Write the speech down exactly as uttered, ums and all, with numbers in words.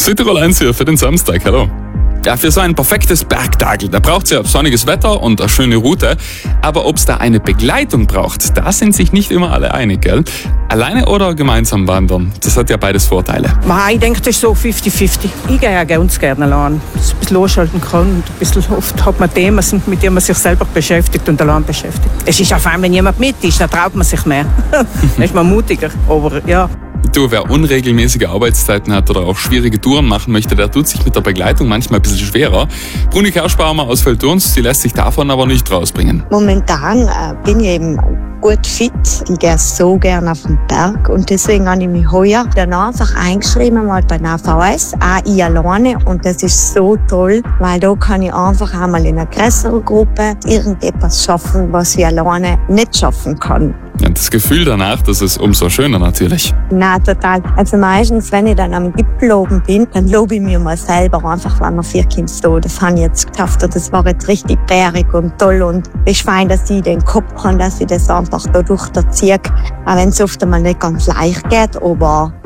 Südtirol eins hier für den Samstag, hallo. Ja, für so ein perfektes Bergtagel, da braucht es ja sonniges Wetter und eine schöne Route. Aber ob es da eine Begleitung braucht, da sind sich nicht immer alle einig, gell? Alleine oder gemeinsam wandern, das hat ja beides Vorteile. Ich denke, das ist so fünfzig fünfzig. Ich gehe ja ganz gerne allein, dass man ein bisschen losschalten kann. Und ein bisschen oft hat man Themen, mit denen man sich selber beschäftigt und allein beschäftigt. Es ist auf einmal, wenn jemand mit ist, dann traut man sich mehr. Dann ist man mutiger, aber ja. Du, wer unregelmäßige Arbeitszeiten hat oder auch schwierige Touren machen möchte, der tut sich mit der Begleitung manchmal ein bisschen schwerer. Bruni Kerschbaumer aus Velturns, sie lässt sich davon aber nicht rausbringen. Momentan äh, bin ich eben gut fit. Ich gehe so gerne auf den Berg und deswegen habe ich mich heuer dann einfach eingeschrieben, mal bei der A V S, auch ich alleine, und das ist so toll, weil da kann ich einfach einmal in einer größeren Gruppe irgendetwas schaffen, was ich alleine nicht schaffen kann. Ja, das Gefühl danach, das ist umso schöner natürlich. Na, total. Also meistens, wenn ich dann am Gipfel oben bin, dann lobe ich mir mal selber einfach, wenn wir vier Kinder so, das habe ich jetzt geschafft und das war jetzt richtig bärig und toll und es ist fein, dass ich den Kopf habe, dass ich das einfach da durchziehe, auch wenn es oft einmal nicht ganz leicht geht, aber